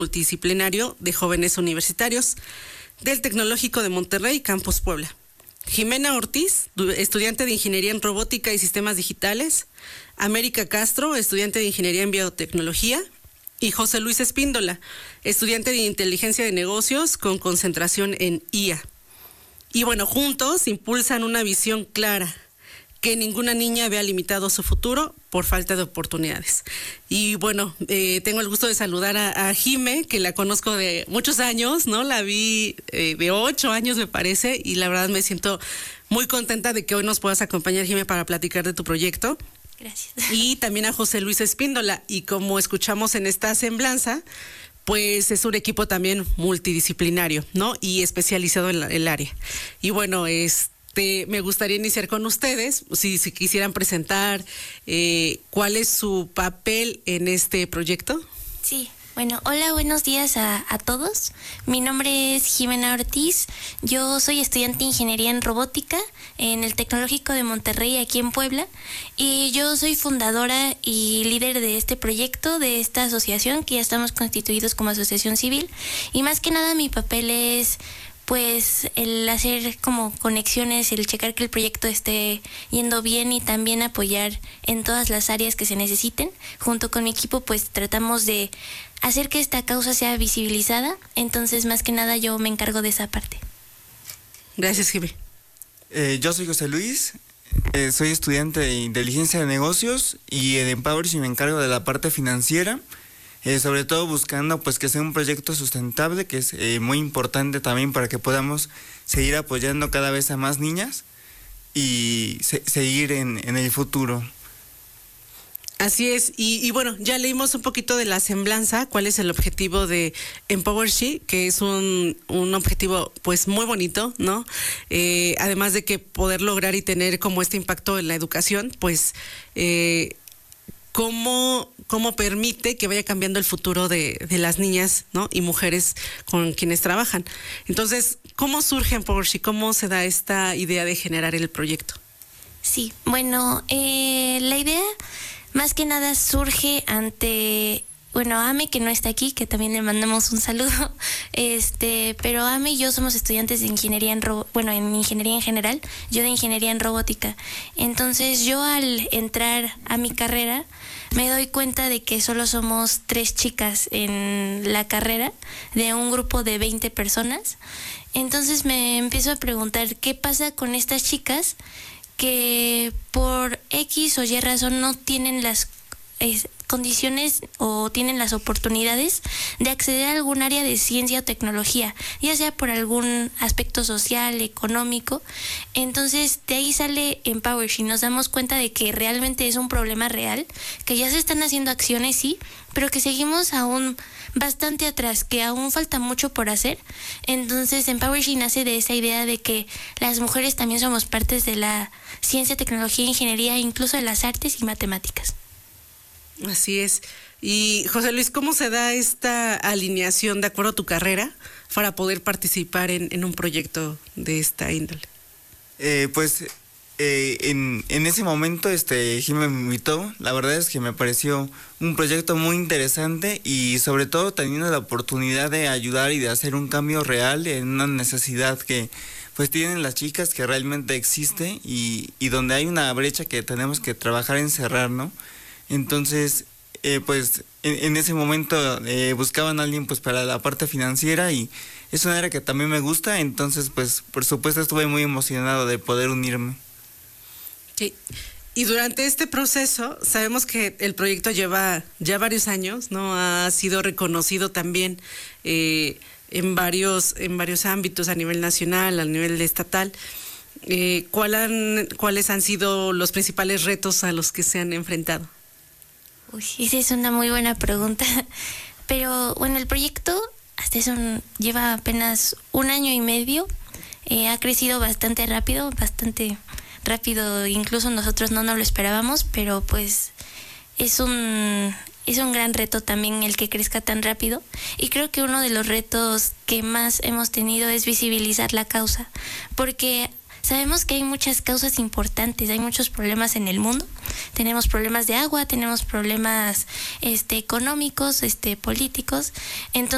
multidisciplinario de jóvenes universitarios del Tecnológico de Monterrey, Campus Puebla. Jimena Ortiz, estudiante de Ingeniería en Robótica y Sistemas Digitales. América Castro, estudiante de Ingeniería en Biotecnología. Y José Luis Espíndola, estudiante de Inteligencia de Negocios con concentración en IA. Y bueno, juntos impulsan una visión clara, que ninguna niña vea limitado su futuro por falta de oportunidades. Y bueno, tengo el gusto de saludar a Jime, que la conozco de muchos años, ¿no? La vi de 8 años, me parece, y la verdad me siento muy contenta de que hoy nos puedas acompañar, Jime, para platicar de tu proyecto. Gracias. Y también a José Luis Espíndola, y como escuchamos en esta semblanza, pues es un equipo también multidisciplinario, ¿no? Y especializado en el área. Y bueno, me gustaría iniciar con ustedes, si quisieran presentar cuál es su papel en este proyecto. Sí, bueno, hola, buenos días a todos. Mi nombre es Jimena Ortiz, yo soy estudiante de Ingeniería en Robótica en el Tecnológico de Monterrey, aquí en Puebla, y yo soy fundadora y líder de este proyecto, de esta asociación, que ya estamos constituidos como asociación civil, y más que nada mi papel es pues el hacer como conexiones, el checar que el proyecto esté yendo bien y también apoyar en todas las áreas que se necesiten. Junto con mi equipo pues tratamos de hacer que esta causa sea visibilizada, entonces más que nada yo me encargo de esa parte. Gracias, Jimé. Yo soy José Luis, soy estudiante de Inteligencia de Negocios y en Empowershi me encargo de la parte financiera. Sobre todo buscando pues que sea un proyecto sustentable, que es muy importante también para que podamos seguir apoyando cada vez a más niñas y seguir en el futuro. Así es, y bueno, ya leímos un poquito de la semblanza, cuál es el objetivo de Empowershi, que es un objetivo pues muy bonito, ¿no? Además de que poder lograr y tener como este impacto en la educación, pues cómo permite que vaya cambiando el futuro de las niñas, ¿no? Y mujeres con quienes trabajan. Entonces, ¿cómo surge Empowershi? ¿Cómo se da esta idea de generar el proyecto? Sí, bueno, la idea más que nada surge ante, bueno, Ame, que no está aquí, que también le mandamos un saludo, pero Ame y yo somos estudiantes de ingeniería en ingeniería en general, yo de ingeniería en robótica. Entonces yo al entrar a mi carrera me doy cuenta de que solo somos 3 chicas en la carrera de un grupo de 20 personas. Entonces me empiezo a preguntar qué pasa con estas chicas que por X o Y razón no tienen las condiciones o tienen las oportunidades de acceder a algún área de ciencia o tecnología, ya sea por algún aspecto social, económico. Entonces de ahí sale Empowershi, nos damos cuenta de que realmente es un problema real, que ya se están haciendo acciones, sí, pero que seguimos aún bastante atrás, que aún falta mucho por hacer. Entonces Empowershi nace de esa idea de que las mujeres también somos partes de la ciencia, tecnología, ingeniería, incluso de las artes y matemáticas. Así es. Y José Luis, ¿cómo se da esta alineación de acuerdo a tu carrera para poder participar en un proyecto de esta índole? En ese momento Jimé me invitó. La verdad es que me pareció un proyecto muy interesante y sobre todo teniendo la oportunidad de ayudar y de hacer un cambio real en una necesidad que pues tienen las chicas, que realmente existe y donde hay una brecha que tenemos que trabajar en cerrar, ¿no? Entonces, pues en ese momento buscaban a alguien pues para la parte financiera y es una área que también me gusta, entonces pues por supuesto estuve muy emocionado de poder unirme. Sí. Y durante este proceso, sabemos que el proyecto lleva ya varios años, ¿no? Ha sido reconocido también en varios ámbitos, a nivel nacional, a nivel estatal. ¿Cuáles han sido los principales retos a los que se han enfrentado? Uy, esa es una muy buena pregunta. Pero bueno, el proyecto hasta eso lleva apenas 1 año y medio. Ha crecido bastante rápido, incluso nosotros no nos lo esperábamos, pero pues es un gran reto también el que crezca tan rápido. Y creo que uno de los retos que más hemos tenido es visibilizar la causa, porque sabemos que hay muchas causas importantes, hay muchos problemas en el mundo. Tenemos problemas de agua, tenemos problemas económicos, políticos. Entonces